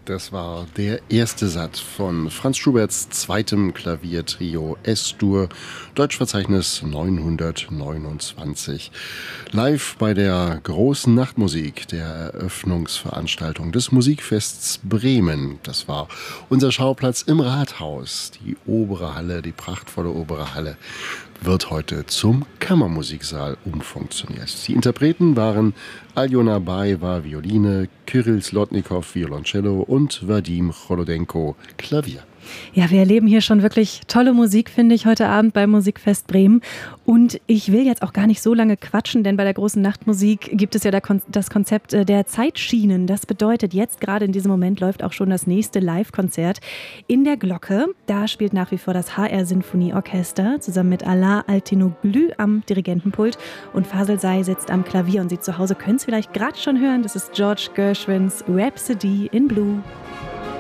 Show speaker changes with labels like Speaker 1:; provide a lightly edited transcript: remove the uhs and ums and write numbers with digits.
Speaker 1: Das war der erste Satz von Franz Schuberts zweitem Klaviertrio S-Dur, Deutschverzeichnis 929. Live bei der großen Nachtmusik, der Eröffnungsveranstaltung des Musikfests Bremen. Das war unser Schauplatz im Rathaus. Die obere Halle, die prachtvolle obere Halle, wird heute zum Kammermusiksaal umfunktioniert. Die Interpreten waren Aljona Baeva Violine, Kyrill Slotnikow Violoncello und Vadim Cholodenko Klavier.
Speaker 2: Ja, wir erleben hier schon wirklich tolle Musik, finde ich, heute Abend beim Musikfest Bremen. Und ich will jetzt auch gar nicht so lange quatschen, denn bei der großen Nachtmusik gibt es ja das Konzept der Zeitschienen. Das bedeutet, jetzt gerade in diesem Moment läuft auch schon das nächste Live-Konzert in der Glocke. Da spielt nach wie vor das HR-Sinfonieorchester zusammen mit Alain Altinoglu am Dirigentenpult und Fasel Say sitzt am Klavier und Sie zu Hause können es vielleicht gerade schon hören. Das ist George Gershwins Rhapsody in Blue.